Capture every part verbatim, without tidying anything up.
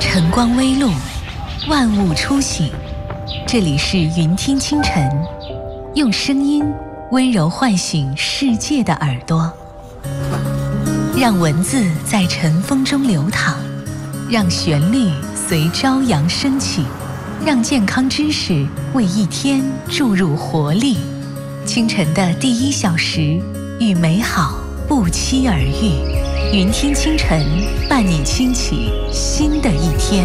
晨光微露，万物初醒。这里是云听清晨，用声音温柔唤醒世界的耳朵，让文字在晨风中流淌，让旋律随朝阳升起，让健康知识为一天注入活力。清晨的第一小时，与美好不期而遇。云听清晨，伴你轻启新的一天。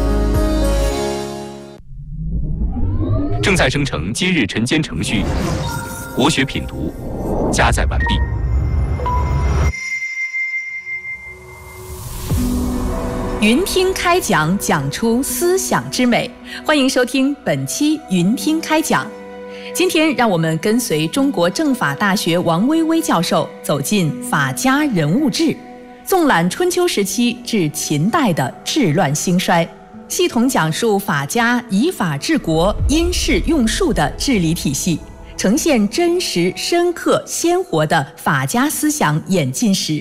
正在生成今日晨间程序，国学品读加载完毕。 云听开讲，讲出思想之美。欢迎收听本期云听开讲。今天让我们跟随中国政法大学王薇薇教授走进法家人物志，纵览春秋时期至秦代的治乱兴衰，系统讲述法家以法治国、因势用术的治理体系，呈现真实、深刻、鲜活的法家思想演进史。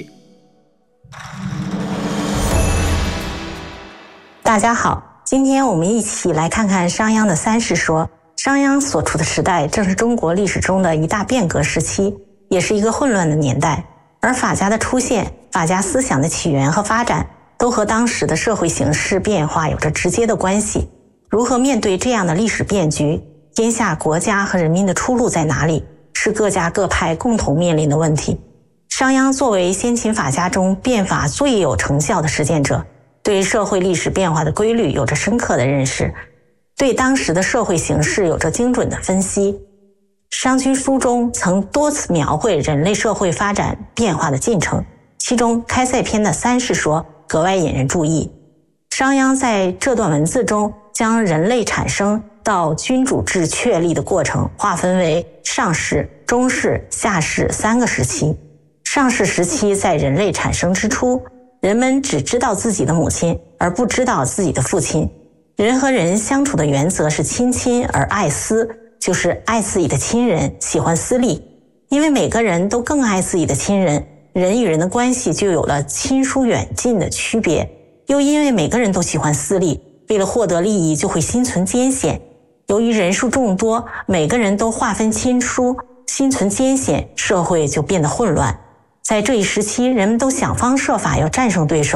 大家好，今天我们一起来看看商鞅的三世说。商鞅所处的时代正是中国历史中的一大变革时期，也是一个混乱的年代。而法家的出现、法家思想的起源和发展，都和当时的社会形势变化有着直接的关系。如何面对这样的历史变局，天下国家和人民的出路在哪里，是各家各派共同面临的问题。商鞅作为先秦法家中变法最有成效的实践者，对社会历史变化的规律有着深刻的认识，对当时的社会形势有着精准的分析。商君书中曾多次描绘人类社会发展变化的进程，其中开塞篇的三世说格外引人注意。商鞅在这段文字中将人类产生到君主制确立的过程划分为上世、中世、下世三个时期。上世时期在人类产生之初，人们只知道自己的母亲，而不知道自己的父亲。人和人相处的原则是亲亲而爱私，就是爱自己的亲人，喜欢私利。因为每个人都更爱自己的亲人，人与人的关系就有了亲疏远近的区别。又因为每个人都喜欢私利，为了获得利益就会心存奸险。由于人数众多，每个人都划分亲疏，心存奸险，社会就变得混乱。在这一时期，人们都想方设法要战胜对手，